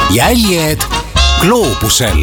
jäljed gloobusel.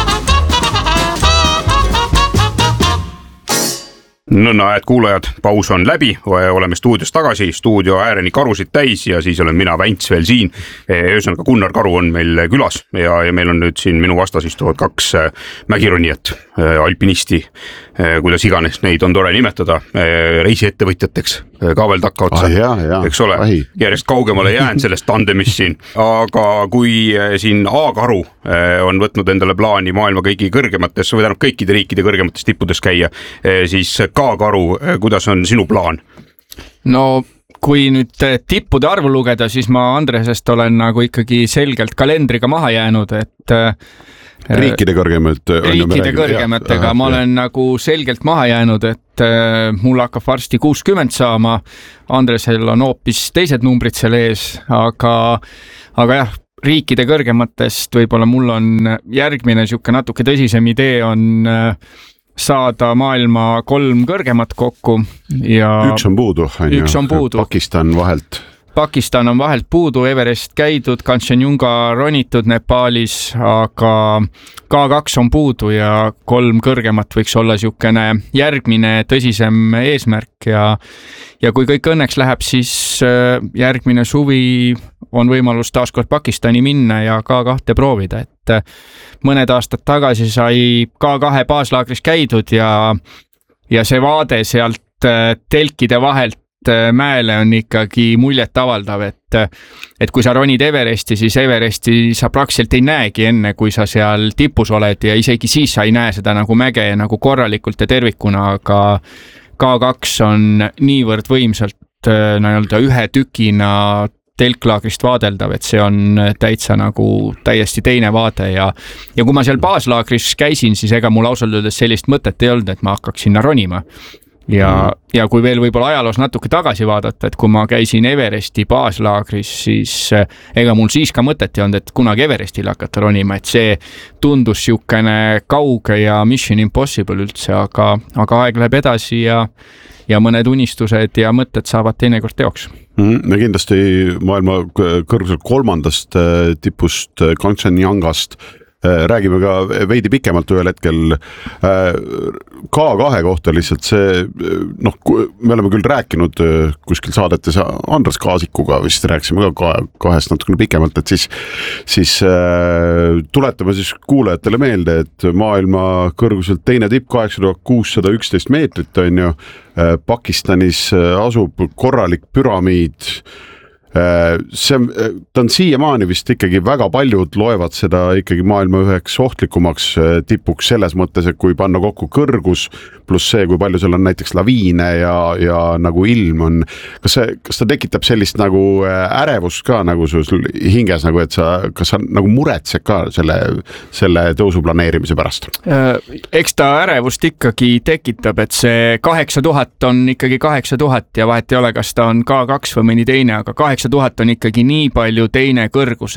No näed kuulajad, paus on läbi, oleme stuudios tagasi, stuudio ääreni karusid täis ja siis olen mina Vänts veel siin. Ühesõnaga Gunnar Karu on meil külas ja meil on nüüd siin minu vastas istuvad kaks mägironijat, alpinisti, kuidas iganes neid on tore nimetada, reisiettevõtjateks ka veel takka otsa, eks ole, järjest kaugemale jään sellest tandemist siin. Aga kui siin A-karu on võtnud endale plaani maailma kõigi kõrgemates või tähendab kõikide riikide kõrgemates tippudes käia, siis K-karu, kuidas on sinu plaan? No kui nüüd tippude arvu lugeda, siis ma Andresest olen nagu ikkagi selgelt kalendriga maha jäänud, et riikide kõrgematega ma olen nagu selgelt maha jäänud, et mul hakkab varsti 60 saama, Andresel on hoopis teised numbrid seal ees, aga jah, riikide kõrgematest võib-olla mul on järgmine siuke natuke tõsisem idee on saada maailma 3 kõrgemat kokku ja üks on puudu. Pakistan on vahelt puudu, Everest käidud, Kanchenjunga ronitud Nepaalis, aga K2 on puudu ja 3 kõrgemat võiks olla siukene järgmine tõsisem eesmärk ja kui kõik õnneks läheb, siis järgmine suvi on võimalus taaskord Pakistani minna ja K2 proovida, et mõned aastad tagasi sai K2 baaslaagris käidud ja see vaade sealt telkide vahelt mäele on ikkagi muljet avaldav, et kui sa ronid Everesti, siis Everesti sa praktiliselt ei näegi enne, kui sa seal tipus oled ja isegi siis sa ei näe seda nagu mäge nagu korralikult ja tervikuna, aga K2 on niivõrd võimsalt ühe tükina telklaagrist vaadeldav, et see on täitsa nagu täiesti teine vaade ja kui ma seal baaslaagris käisin, siis ega mul ausalt öeldes sellist mõtet ei olnud, et ma hakkaks sinna ronima. Ja kui veel võib-olla ajaloos natuke tagasi vaadata, et kui ma käisin Everesti baaslaagris, siis ega mul siis ka mõtet ei olnud, et kunagi Everestile hakata ronima, et see tundus siukene kauge ja Mission Impossible üldse, aga aeg läheb edasi ja mõned unistused ja mõtted saavad teinekord teoks. Me kindlasti maailma kõrgusel 3. tipust Kanchenjungast räägime ka veidi pikemalt ühel hetkel K2 kohta lihtsalt see, me oleme küll rääkinud kuskil saadetes Andres Kaasikuga, vist rääkisime ka K2-st natukene pikemalt, et siis tuletame siis kuulajatele meelde, et maailma kõrguselt teine tipp 8611 meetrit on ju, Pakistanis asub korralik püramiid. Ta on siiamaani vist ikkagi väga paljud loevad seda ikkagi maailma üheks ohtlikumaks tipuks selles mõttes, et kui panna kokku kõrgus pluss see, kui palju seal on näiteks laviine ja nagu ilm on, kas ta tekitab sellist nagu ärevust ka nagu sul hinges, nagu et kas sa nagu muretsed ka selle tõusu planeerimise pärast? Eks ta ärevust ikkagi tekitab, et see 8000 on ikkagi 8000 ja vahet ei ole, kas ta on K2 või mõni teine, aga 8000 on ikkagi nii palju teine kõrgus,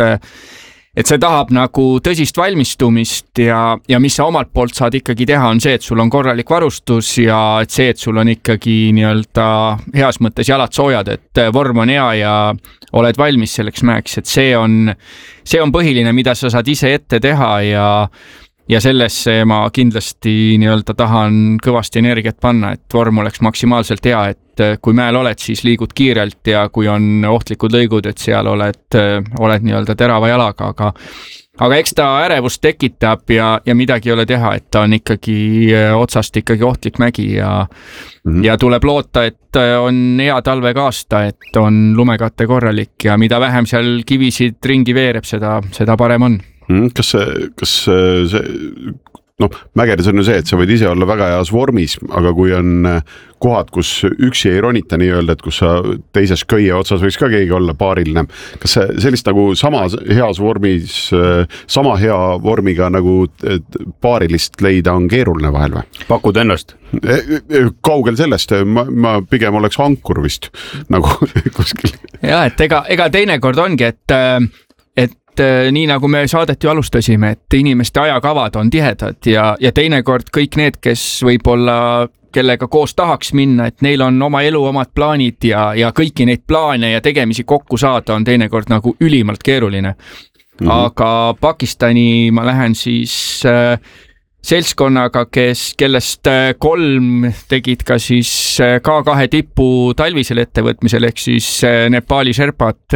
et see tahab nagu tõsist valmistumist ja mis sa omalt poolt saad ikkagi teha, on see, et sul on korralik varustus ja et see, et sul on ikkagi nii-öelda heas mõttes jalad soojad, et vorm on hea ja oled valmis selleks mäeks, et see on põhiline, mida sa saad ise ette teha ja sellesse ma kindlasti nii-öelda tahan kõvasti energiat panna, et vorm oleks maksimaalselt hea, et kui mäel oled, siis liigud kiirelt ja kui on ohtlikud lõigud, et seal oled nii-öelda terava jalaga, aga eks ta ärevust tekitab ja midagi ei ole teha, et ta on ikkagi otsast ikkagi ohtlik mägi ja tuleb loota, et on hea talvega aasta, et on lumekate korralik ja mida vähem seal kivisid ringi veereb, seda parem on. Kas see mägedes on ju see, et sa võid ise olla väga heas vormis, aga kui on kohad, kus üksi ei ronita nii-öelda, et kus sa teises köie otsas võiks ka keegi olla paariline, kas sellist nagu sama heas vormis, sama hea vormiga nagu paarilist leida on keeruline vahel või? Pakud ennast? Kaugel sellest, ma pigem oleks ankur vist nagu kuskil. Ja, et ega teinekord ongi, et nii nagu me saadet ju alustasime, et inimeste ajakavad on tihedad ja teinekord kõik need, kes võib-olla kellega koos tahaks minna, et neil on oma elu, omad plaanid ja kõiki neid plaane ja tegemisi kokku saada on teinekord nagu ülimalt keeruline. aga Pakistani ma lähen siis seltskonnaga, kellest 3 tegid ka siis K2 tipu talvisel ettevõtmisel ehk siis Nepaali Sherpat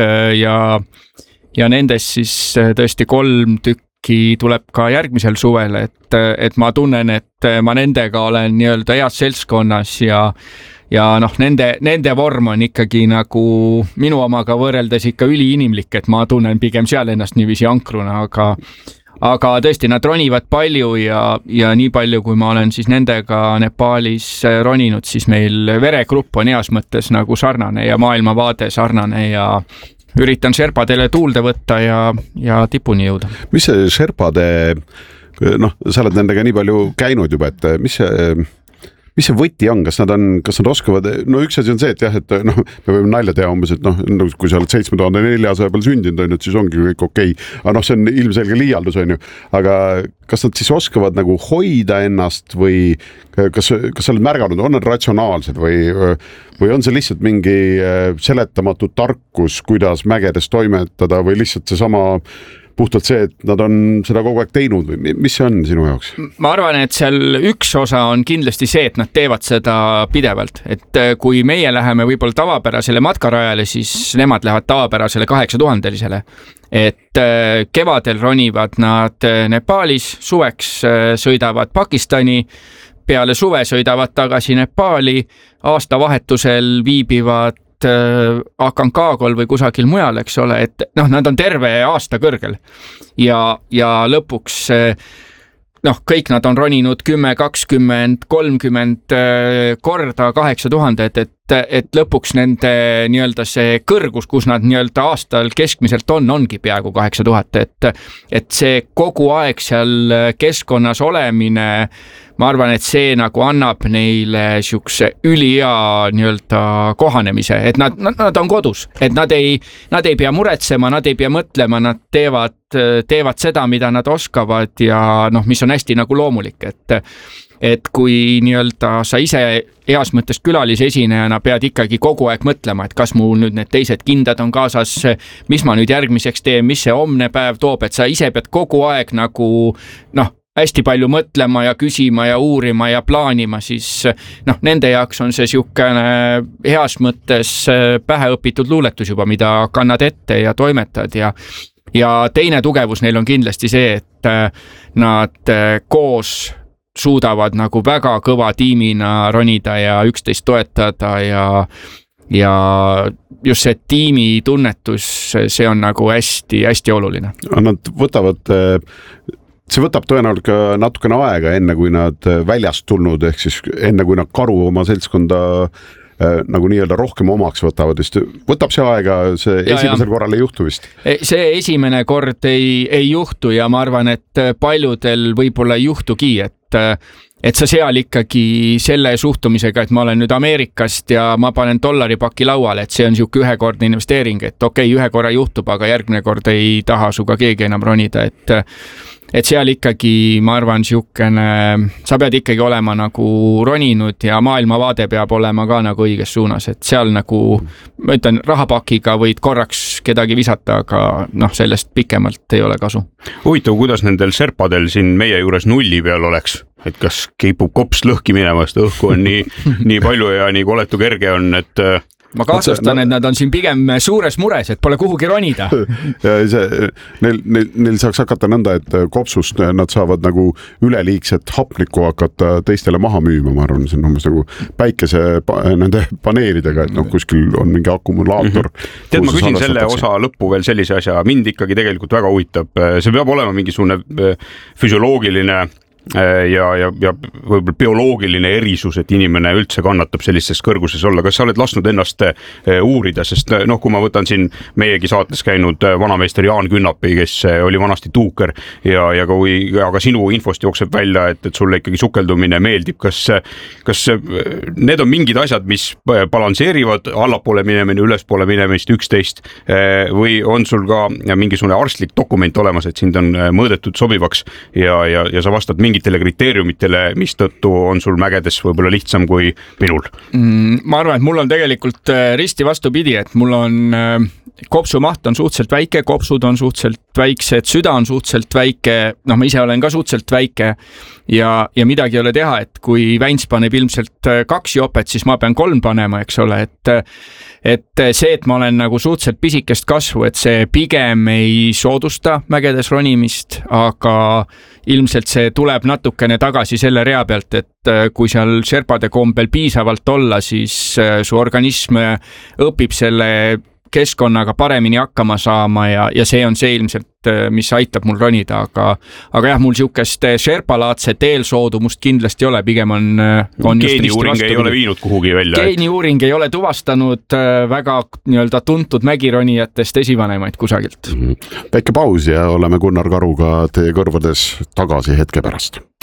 ja nendest siis tõesti 3 tükki tuleb ka järgmisel suvel, et ma tunnen, et ma nendega olen nii-öelda heas seltskonnas ja noh, nende vorm on ikkagi nagu minu omaga võrreldes ikka üliinimlik, et ma tunnen pigem seal ennast niiviisi ankruna, aga tõesti, nad ronivad palju ja nii palju, kui ma olen siis nendega Nepaalis roninud, siis meil veregrupp on heas mõttes nagu sarnane ja maailmavaade sarnane ja üritan Sherpadele tuulde võtta ja tipuni jõuda. Mis see Sherpade, sa oled nendega nii palju käinud juba, et mis see võti on, kas nad oskavad, üks asi on see, et jah, et me võime nalja teha umbes, et kui sa oled 7400 peal sündinud, on, et siis ongi kõik okei. Aga see on ilmselge liialdus, on ju. Aga kas nad siis oskavad nagu hoida ennast või kas sa oled märganud, on nad ratsionaalsed või on see lihtsalt mingi seletamatu tarkus, kuidas mägedes toimetada või lihtsalt see sama puhtalt see, et nad on seda kogu aeg teinud või mis see on sinu jaoks? Ma arvan, et seal üks osa on kindlasti see, et nad teevad seda pidevalt, et kui meie läheme võib-olla tavapärasele matkarajale, siis nemad lähevad tavapärasele 8000-lisele. Et kevadel ronivad nad Nepaalis, suveks sõidavad Pakistani, peale suve sõidavad tagasi Nepaali, aastavahetusel viibivad Akankagol või kusagil mujal, eks ole, et nad on terve aasta kõrgel ja lõpuks kõik nad on roninud 10, 20, 30 korda 8000, et lõpuks nende nii-öelda see kõrgus, kus nad nii-öelda aastal keskmiselt ongi peaaegu 8000, et see kogu aeg seal keskkonnas olemine, ma arvan, et see nagu annab neile siukse ülihea nii-öelda kohanemise, et nad on kodus, et nad ei pea muretsema, nad ei pea mõtlema, nad teevad seda, mida nad oskavad ja mis on hästi nagu loomulik, et kui nii-öelda sa ise heas mõttes külalisesinejana pead ikkagi kogu aeg mõtlema, et kas mul nüüd need teised kindad on kaasas, mis ma nüüd järgmiseks teen, mis see homne päev toob, et sa ise pead kogu aeg nagu hästi palju mõtlema ja küsima ja uurima ja plaanima, siis nende jaoks on see siukene heas mõttes päheõpitud luuletus juba, mida kannad ette ja toimetad ja teine tugevus neil on kindlasti see, et nad koos suudavad nagu väga kõva tiimina ronida ja üksteist toetada ja just see tiimi tunnetus, see on nagu hästi oluline. Nad see võtab tõenäoliselt natukene aega enne, kui nad väljast tulnud, ehk siis enne, kui nad karu oma seltskonda nagu nii-öelda rohkem omaks võtavad, võtab see aega, see esimesel korral ei juhtu vist? See esimene kord ei juhtu ja ma arvan, et paljudel võib-olla ei juhtugi, et sa seal ikkagi selle suhtumisega, et ma olen nüüd Ameerikast ja ma panen $paki lauale, et see on siuke ühekordne investeering, et okei, ühe korra juhtub, aga järgmine kord ei taha suga keegi enam ronida, et seal ikkagi, ma arvan, sa pead ikkagi olema nagu roninud ja maailmavaade peab olema ka nagu õiges suunas, et seal nagu, ma ütlen, rahapakiga võid korraks kedagi visata, aga sellest pikemalt ei ole kasu. Huvitav, kuidas nendel Sherpadel siin meie juures nulli peal oleks? Et kas kipub kops lõhki minema, sest õhku on nii palju ja nii koletu kerge on, et ma kahtlustan, et nad on siin pigem suures mures, et pole kuhugi ronida. Neil saaks hakata nõnda, et kopsust nad saavad nagu üleliigset hapnikku hakata teistele maha müüma, ma arvan, see on umbes nagu päikese nende paneelidega, et kuskil on mingi akumulaator. Tead, ma küsin selle osa lõppu veel sellise asja, mind ikkagi tegelikult väga huvitab, see peab olema mingisugune füsioloogiline ja võib-olla bioloogiline erisus, et inimene üldse kannatab sellistes kõrguses olla. Kas sa oled lasknud ennast uurida, sest kui ma võtan siin meiegi saates käinud vanameister Jaan Künnapi, kes oli vanasti tuuker aga sinu infost jookseb välja, et sulle ikkagi sukeldumine meeldib. Kas need on mingid asjad, mis balansseerivad allapoole minemine, ülespoole minemist üksteist või on sul ka mingisugune arstlik dokument olemas, et sind on mõõdetud sobivaks ja sa vastad mingi mingitele kriteeriumitele, mistõttu on sul mägedes võib-olla lihtsam kui minul? Ma arvan, et mul on tegelikult risti vastupidi, et mul on kopsumaht on suhteliselt väike, kopsud on suhteliselt väiksed, süda on suhteliselt väike, ma ise olen ka suhteliselt väike ja midagi ei ole teha, et kui Väints paneb ilmselt 2 jopet, siis ma pean 3 panema, eks ole, et see, et ma olen nagu suhteliselt pisikest kasvu, et see pigem ei soodusta mägedes ronimist, aga ilmselt see tuleb natukene tagasi selle rea pealt, et kui seal sherpade kombel piisavalt olla, siis su organism õpib selle keskkonnaga paremini hakkama saama ja see on see ilmselt, mis aitab mul ronida, aga jah, mul siukest sherpalaadset eelsoodumust kindlasti ei ole, pigem on geeniuuring ei ole viinud kuhugi välja. Geeniuuring ei ole tuvastanud väga nii-öelda tuntud mägironijatest esivanemaid kusagilt. Väike paus ja oleme Gunnar Karuga teie kõrvades tagasi hetke pärast.